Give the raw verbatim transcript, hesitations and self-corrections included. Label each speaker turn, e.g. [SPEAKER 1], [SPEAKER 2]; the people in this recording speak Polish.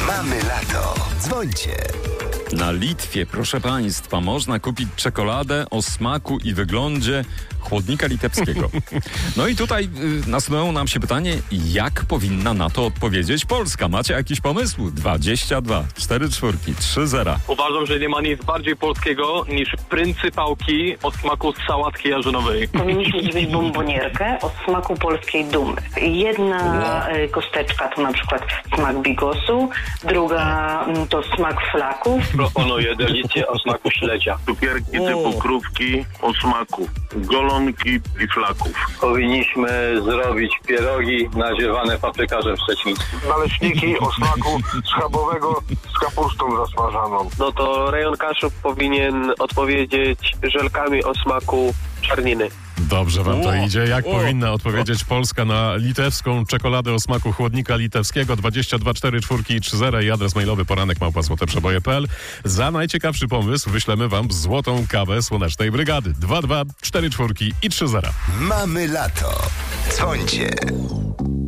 [SPEAKER 1] Mamy lato. Dzwońcie.
[SPEAKER 2] Na Litwie, proszę Państwa, można kupić czekoladę o smaku i wyglądzie chłodnika litewskiego. No i tutaj y, nasuwało nam się pytanie, jak powinna na to odpowiedzieć Polska? Macie jakiś pomysł? dwadzieścia dwa, cztery czwórki, trzy zera.
[SPEAKER 3] Uważam, że nie ma nic bardziej polskiego niż pryncypałki o smaku sałatki jarzynowej.
[SPEAKER 4] Powinniśmy zrobić bombonierkę o smaku polskiej dumy. Jedna y, kosteczka to na przykład smak bigosu, druga y, to smak flaków.
[SPEAKER 3] Proponuję delicję o smaku śledzia.
[SPEAKER 5] Cukierki typu krówki o smaku golonki i flaków.
[SPEAKER 3] Powinniśmy zrobić pierogi nadziewane paprykarzem szczecińskim.
[SPEAKER 5] Naleśniki o smaku schabowego z kapustą zasmażaną.
[SPEAKER 6] No to rejon Kaszub powinien odpowiedzieć żelkami o smaku czarniny.
[SPEAKER 7] Dobrze wam to
[SPEAKER 2] O,
[SPEAKER 7] idzie. Jak
[SPEAKER 2] o,
[SPEAKER 7] powinna odpowiedzieć Polska na litewską czekoladę o smaku chłodnika litewskiego? dwadzieścia dwa, cztery czwórki i trzy zera i adres mailowy poranek małpa złote przeboje kropka p l. Za najciekawszy pomysł wyślemy wam złotą kawę Słonecznej Brygady. dwa dwa, cztery czwórki i trzy zera.
[SPEAKER 1] Mamy lato. Dzwońcie.